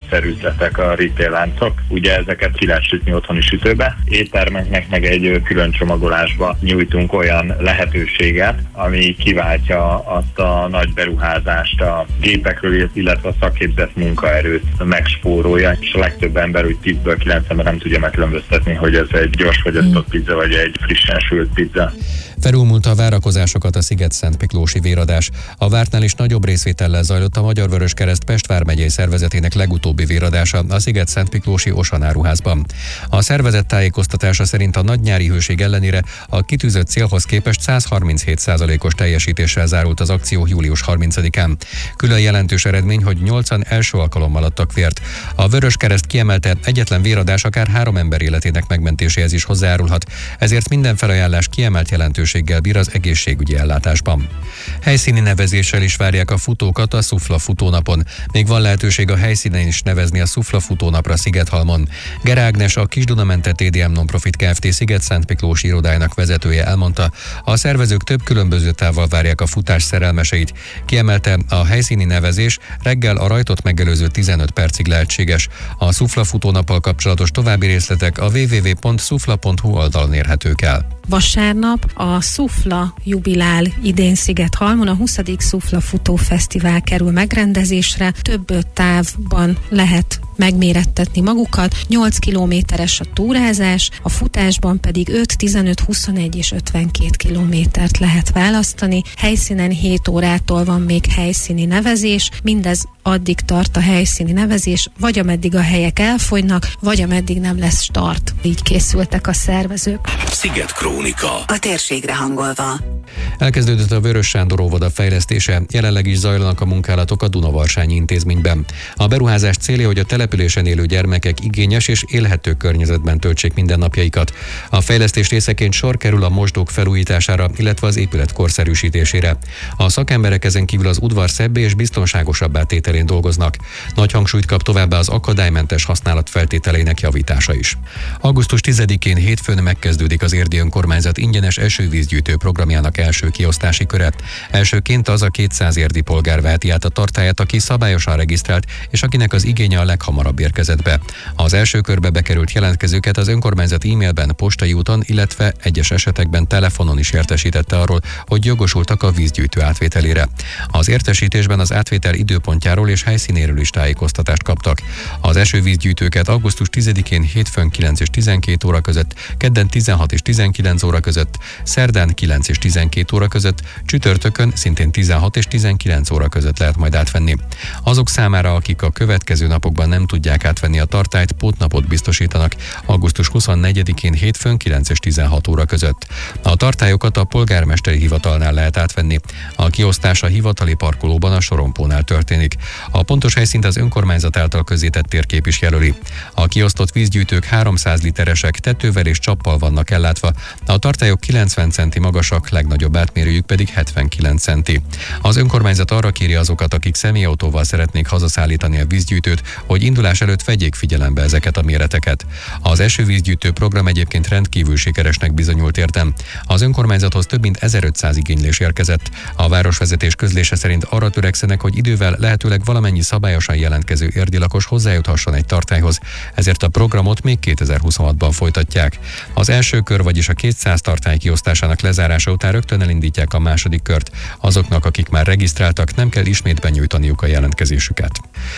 gyógyszerüzletek, a retail láncok. Ugye ezeket ki lehet sütni otthoni sütőbe. Éttermeknek meg egy külön csomagolásba nyújtunk olyan lehetőséget, ami kiváltja azt a nagy beruházást a gépekről, illetve a szakképzett munkaerőt megspórolja, és a legtöbb ember úgy 10-ből 9-ben nem tudja megkülönböztetni, hogy ez egy gyors fogyasztott pizza, vagy egy frissen sült pizza. Felülmúlta a várakozásokat a Sziget-Szentmiklósi véradás. A vártnál is nagyobb részvétellel zajlott a Magyar Vöröskereszt Pest vármegyei szervezetének legutóbbi véradása a Sziget-Szentmiklósi Osan áruházban. A szervezet tájékoztatása szerint a nagy nyári hőség ellenére a kitűzött célhoz képest 137%-os teljesítéssel zárult az akció július 30-án. Külön jelentős eredmény, hogy 8-an első alkalommal adtak vért. A Vöröskereszt kiemelte, egyetlen véradás akár 3 ember életének megmentéséhez is hozzájárulhat, ezért minden felajánlás kiemelt jelentőséggel bír az egészségügyi ellátásban. Helyszíni nevezéssel is várják a futókat a Szufla futónapon. Még van lehetőség a helyszínen is nevezni a Szufla futónapra Szigethalmon. Gere Ágnes, a Kisdunamente TDM Nonprofit Kft. Sziget-Szentmiklósi irodájának vezetője elmondta, a szervezők több különböző távval várják a futás szerelmeseit. Kiemelte, a helyszíni nevezés reggel a rajtot megelőző 15 percig lehetséges. A Szufla futónappal kapcsolatos további részletek a www.szufla.hu oldalon érhetők el. Vasárnap a Szufla jubilál idén Szigethalmon, a 20. Szufla Futófesztivál kerül megrendezésre, több távban lehet megmérettetni magukat, 8 kilométeres a túrázás, a futásban pedig 5, 15, 21 és 52 kilométert lehet választani. Helyszínen 7 órától van még helyszíni nevezés, mindez addig tart a helyszíni nevezés, vagy ameddig a helyek elfogynak, vagy ameddig nem lesz start. Így készültek a szervezők. Sziget Krónika. A térségre hangolva. Elkezdődött a Vörös Sándor óvoda fejlesztése, jelenleg is zajlanak a munkálatok a Dunavarsány intézményben. A beruházás célja, hogy a településen élő gyermekek igényes és élhető környezetben töltsék mindennapjaikat. A fejlesztés részeként sor kerül a mosdók felújítására, illetve az épület korszerűsítésére. A szakemberek ezen kívül az udvar szebbé és biztonságosabbá tételén dolgoznak. Nagy hangsúlyt kap továbbá az akadálymentes használat feltételeinek javítása is. Augusztus 10-én hétfőn megkezdődik az Érdi Önkormányzat ingyenes esővízgyűjtő programjának első kiosztási köre. Elsőként az a 200 érdi polgár veheti át a tartályát, aki szabályosan regisztrált, és akinek az igénye a leghamarabb érkezett be. Az első körbe bekerült jelentkezőket az önkormányzat e-mailben, postai úton, illetve egyes esetekben telefonon is értesítette arról, hogy jogosultak a vízgyűjtő átvételére. Az értesítésben az átvétel időpontjáról és helyszínéről is tájékoztatást kaptak. Az esővízgyűjtőket augusztus 10-én hétfőn 9 és 12 óra között, kedden 16 és 19 óra között, szerdán 9 és 12 óra között, csütörtökön szintén 16 és 19 óra között lehet majd átvenni. Azok számára, akik a következő napokban nem tudják átvenni a tartályt, pótnapot biztosítanak augusztus 24-én hétfőn 9 és 16 óra között. A tartályokat a polgármesteri hivatalnál lehet átvenni. A kiosztás a hivatali parkolóban a sorompónál történik. A pontos helyszínt az önkormányzat által közzétett térkép is jelöli. A kiosztott vízgyűjtők 300 literesek, tetővel és csappal vannak ellátva. A tartályok 90 centi magasak, legnagyobb átmérőjük pedig 79 centi. Az önkormányzat arra kéri azokat, akik személyautóval szeretnék hazaszállítani a vízgyűjtőt, hogy indulás előtt vegyék figyelembe ezeket a méreteket. Az esővízgyűjtő program egyébként rendkívül sikeresnek bizonyult értem. Az önkormányzathoz több mint 1500 igénylés érkezett. A városvezetés közlése szerint arra törekszenek, hogy idővel lehetőleg valamennyi szabályosan jelentkező érdi lakos hozzájuthasson egy tartályhoz, ezért a programot még 2026-ban folytatják. Az első kör, vagyis a 200 tartály kiosztásának lezárása után rögtön elindítják a második kört. Azoknak, akik már regisztráltak, nem kell ismét benyújtaniuk a jelentkezésüket.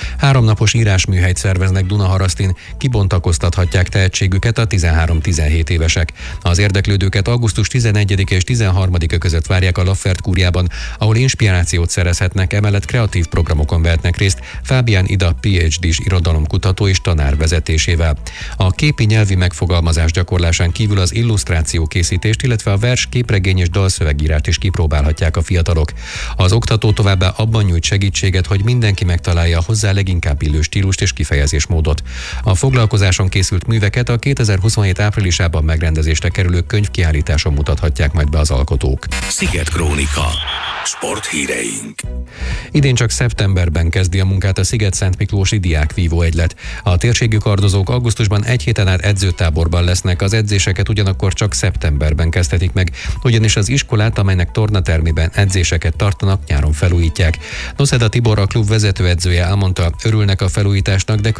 3 napos írásműhelyt szerveznek Dunaharasztin, kibontakoztathatják tehetségüket a 13-17 évesek. Az érdeklődőket augusztus 11 és 13-a között várják a Laffert kúriában, ahol inspirációt szerezhetnek, emellett kreatív programokon vehetnek részt Fábián Ida PhD-s irodalomkutató és tanár vezetésével. A képi nyelvi megfogalmazás gyakorlásán kívül az illusztráció készítést, illetve a vers, képregény és dalszövegírást is kipróbálhatják a fiatalok. Az oktató továbbá abban nyújt segítséget, hogy mindenki megtalálja a hozzá leginkább illő stílust és kifejezésmódot. A foglalkozáson készült műveket a 2027 áprilisában megrendezésre kerülő könyvkiállításon mutathatják majd be az alkotók. Sziget Krónika. Sporthíreink. Idén csak szeptemberben kezdi a munkát a Sziget-Szentmiklósi diákvívó egylet. A térségi kardozók augusztusban egy héten át edzőtáborban lesznek, az edzéseket ugyanakkor csak szeptemberben kezdhetik meg, ugyanis az iskolát, amelynek tornatermében edzéseket tartanak, nyáron felújítják. Noszeda Tibor, a klub vezetőedzője elmondta, örülnek a felújításnak, de